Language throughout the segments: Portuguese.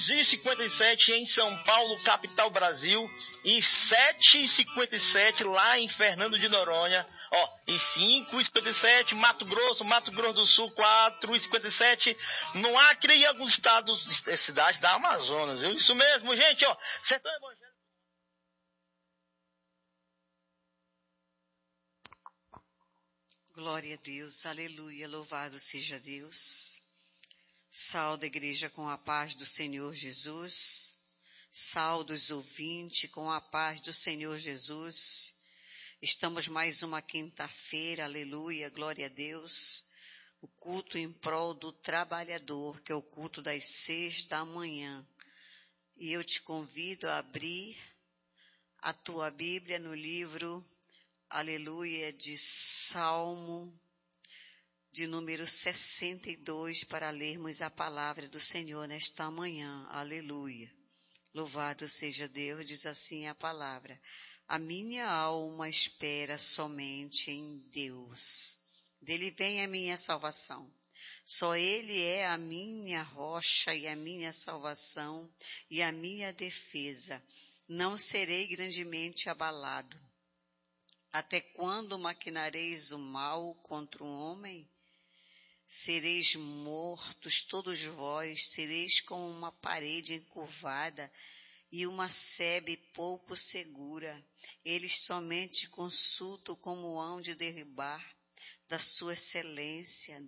6h57 em São Paulo, capital Brasil, e 7h57 lá em Fernando de Noronha, e 5h57 Mato Grosso do Sul, 4h57 no Acre e alguns estados, cidades da Amazonas, viu? Isso mesmo, gente, Sertão Evangélico. Glória a Deus, aleluia, louvado seja Deus. Saúdo a igreja com a paz do Senhor Jesus. Saúdo os ouvintes com a paz do Senhor Jesus. Estamos mais uma quinta-feira, aleluia, glória a Deus. O culto em prol do trabalhador, que é o culto das 6 da manhã. E eu te convido a abrir a tua Bíblia no livro, aleluia, de Salmo, de número 62, para lermos a palavra do Senhor nesta manhã, aleluia. Louvado seja Deus, diz assim a palavra: a minha alma espera somente em Deus, dele vem a minha salvação. Só ele é a minha rocha e a minha salvação e a minha defesa. Não serei grandemente abalado. Até quando maquinareis o mal contra um homem? Sereis mortos todos vós, sereis como uma parede encurvada e uma sebe pouco segura. Eles somente consultam como hão de derribar da sua excelência,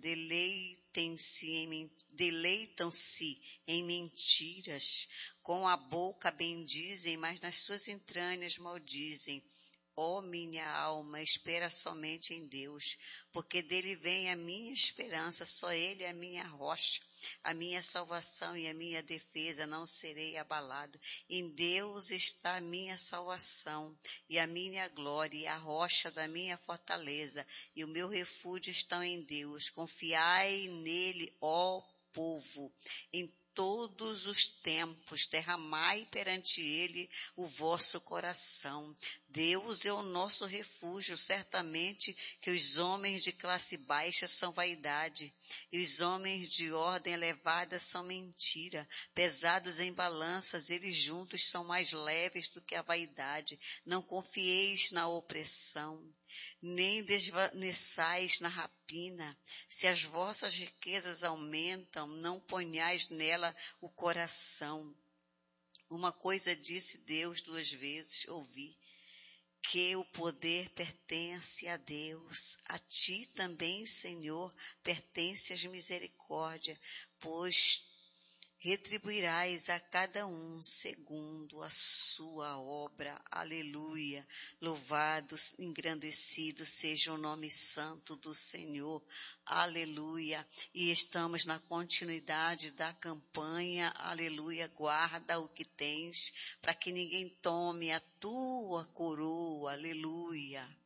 deleitam-se em mentiras, com a boca bendizem, mas nas suas entranhas maldizem. Ó minha alma, espera somente em Deus, porque dele vem a minha esperança, só ele é a minha rocha, a minha salvação e a minha defesa, não serei abalado. Em Deus está a minha salvação e a minha glória e a rocha da minha fortaleza, e o meu refúgio estão em Deus. Confiai nele, ó povo, em todos os tempos, derramai perante ele o vosso coração. Deus é o nosso refúgio, certamente que os homens de classe baixa são vaidade, e os homens de ordem elevada são mentira. Pesados em balanças, eles juntos são mais leves do que a vaidade. Não confieis na opressão, nem desvaneçais na rapina. Se as vossas riquezas aumentam, não ponhais nela o coração. Uma coisa disse Deus 2 vezes, ouvi, que o poder pertence a Deus. A ti também, Senhor, pertence as misericórdias, pois retribuirás a cada um segundo a sua obra. Aleluia. Louvado, engrandecido seja o nome santo do Senhor. Aleluia. E estamos na continuidade da campanha. Aleluia. Guarda o que tens, para que ninguém tome a tua coroa. Aleluia.